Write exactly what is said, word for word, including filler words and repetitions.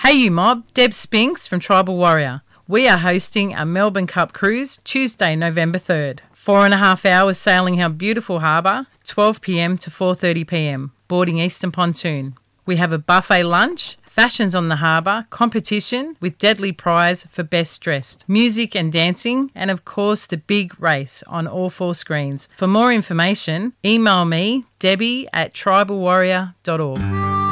Hey you mob, Deb Spinks from Tribal Warrior. We are hosting a Melbourne Cup cruise Tuesday, November third. Four and a half hours sailing our beautiful harbour, twelve p m to four thirty p m, boarding Eastern Pontoon. We have a buffet lunch, fashions on the harbour, competition with deadly prize for best dressed, music and dancing, and of course the big race on all four screens. For more information, email me, Debbie at tribal warrior dot org.